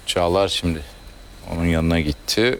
Çağlar şimdi onun yanına gitti.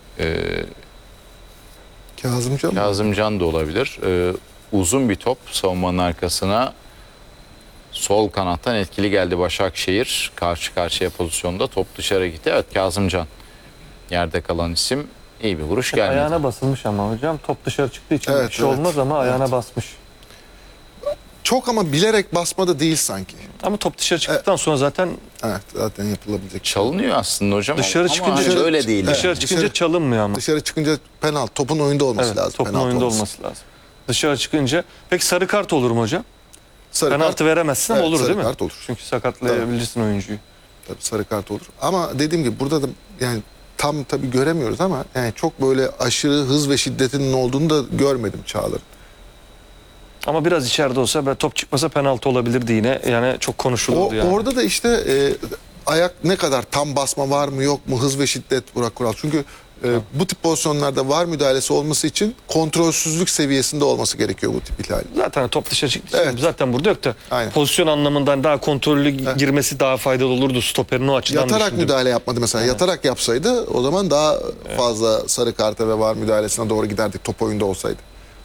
Kazımcan mı? Kazımcan da olabilir. Uzun bir top savunmanın arkasına. Sol kanattan etkili geldi Başakşehir. Karşı karşıya pozisyonda top dışarı gitti. Evet, Kazımcan yerde kalan isim. İyi bir vuruş gelmedi. Ayağına basılmış ama hocam. Top dışarı çıktığı için Evet, bir şey evet. olmaz ama ayağına Evet. basmış. Çok ama bilerek basmadı değil sanki. Ama top dışarı çıktıktan sonra zaten Evet, zaten yapılabilecek. Çalınıyor aslında hocam. Dışarı ama çıkınca- hani öyle değil. Evet. dışarı çıkınca dışarı- çalınmıyor ama. Dışarı çıkınca penaltı. Topun oyunda olması Evet, lazım. topun penaltı oyunda olması lazım. Dışarı çıkınca. Peki sarı kart olur mu hocam? Sarı Penaltı kart, veremezsin ama evet, olur sarı değil mi? kart olur. Çünkü sakatlayabilirsin oyuncuyu. tabii sarı kart olur. Ama dediğim gibi burada da yani tam tabii göremiyoruz ama yani çok böyle aşırı hız ve şiddetinin olduğunu da görmedim Çağlar'ın. Ama biraz içeride olsa ve top çıkmasa penaltı olabilirdi yine. Yani çok konuşulurdu yani. Orada da işte ayak ne kadar tam basma var mı yok mu, hız ve şiddet Burak Kural. Çünkü bu tip pozisyonlarda var müdahalesi olması için kontrolsüzlük seviyesinde olması gerekiyor bu tip ihlal. Zaten top dışarı çıktı. Evet. Zaten burada yok da Aynen. pozisyon anlamından daha kontrollü girmesi daha faydalı olurdu stoperin o açıdan Yatarak düşündüm. müdahale yapmadı mesela. Yatarak yapsaydı o zaman daha fazla sarı karta ve var müdahalesine doğru giderdik top oyunda olsaydı.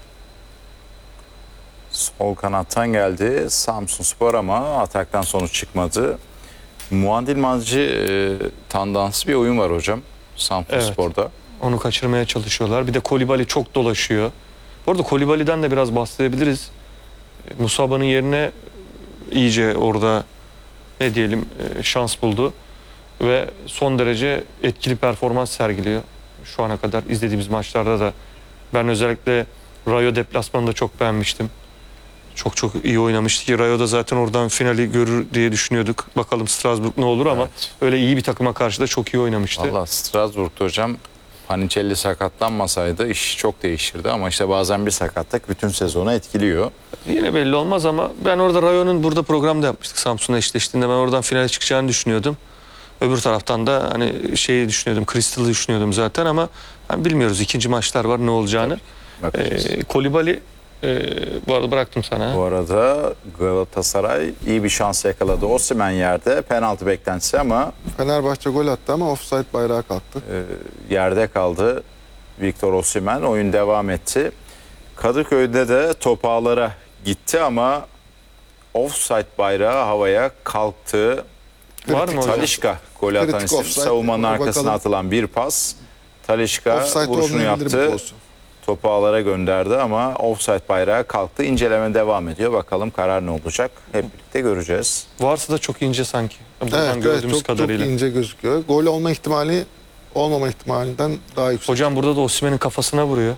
Sol kanattan geldi Samsunspor ama ataktan sonuç çıkmadı. Muadil Mazcı tandanslı bir oyun var hocam Samsunspor'da. Onu kaçırmaya çalışıyorlar. Bir de Kolibali çok dolaşıyor. Bu arada Kolibali'den de biraz bahsedebiliriz. Musaba'nın yerine iyice orada ne diyelim şans buldu. Ve son derece etkili performans sergiliyor. Şu ana kadar izlediğimiz maçlarda da ben özellikle Rayo deplasmanında çok beğenmiştim. Çok çok iyi oynamıştı ki Rayo da zaten oradan finali görür diye düşünüyorduk. Bakalım Strasbourg ne olur ama Evet. öyle iyi bir takıma karşı da çok iyi oynamıştı. Valla Strasbourg'da hocam Panicelli sakatlanmasaydı iş çok değişirdi ama işte bazen bir sakatlık bütün sezonu etkiliyor. Yine belli olmaz ama ben orada Rayo'nun burada programda yapmıştık Samsun'la eşleştiğinde ben oradan finale çıkacağını düşünüyordum. Öbür taraftan da hani şeyi düşünüyordum, Crystal'ı düşünüyordum zaten ama hani bilmiyoruz ikinci maçlar var ne olacağını. Bakacağız. Kolibali bu arada bıraktım sana. Bu arada Galatasaray iyi bir şans yakaladı. Osimhen yerde penaltı beklentisi ama Fenerbahçe gol attı ama offside bayrağı kalktı. yerde kaldı. Victor Osimhen oyun devam etti. Kadıköy'de de top ağlara gitti ama offside bayrağı havaya kalktı. Var mı hocam? Talisca gol atan Kritik isim. offside. Savunmanın Bakalım. arkasına atılan bir pas. Talisca Offside vuruşunu olmayabilir bir yaptı. pozisyon. Topu ağlara gönderdi ama offside bayrağı kalktı. İnceleme devam ediyor. Bakalım karar ne olacak? Hep birlikte göreceğiz. Varsa da çok ince sanki. Buradan Evet, gördüğümüz çok kadarıyla. ince gözüküyor. Gol olma ihtimali olmama ihtimalinden daha yüksek. Hocam burada da Osimhen'in kafasına vuruyor.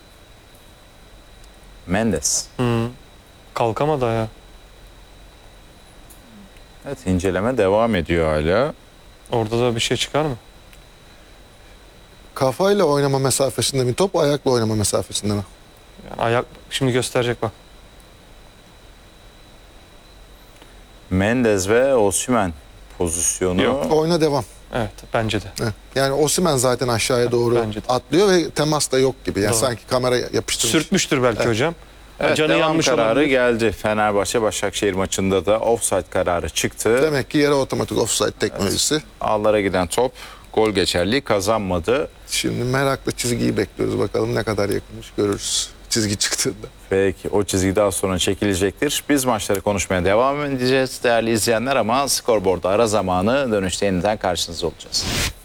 Mendes. Kalkamadı ayağa. Evet, inceleme devam ediyor hala. Orada da bir şey çıkar mı? Kafayla oynama mesafesinde mi top, ayakla oynama mesafesinde mi? Yani ayak şimdi gösterecek bak. Mendes ve Osimhen pozisyonu. Yok. Oyuna devam. Evet bence de. Evet. Yani Osimhen zaten aşağıya doğru Bence de. atlıyor ve temas da yok gibi. Yani Doğru. sanki kamera yapıştırmış. Sürtmüştür belki hocam. Evet, Canı devam yanmış kararı olabilir. geldi. Fenerbahçe-Başakşehir maçında da offside kararı çıktı. Demek ki yere otomatik offside teknolojisi. Ağlara giden top gol geçerliği kazanmadı. Şimdi merakla çizgiyi bekliyoruz. Bakalım ne kadar yakınmış görürüz çizgi çıktığında. Peki o çizgi daha sonra çekilecektir. Biz maçları konuşmaya devam edeceğiz değerli izleyenler ama skorboardda ara zamanı dönüşte yeniden karşınızda olacağız.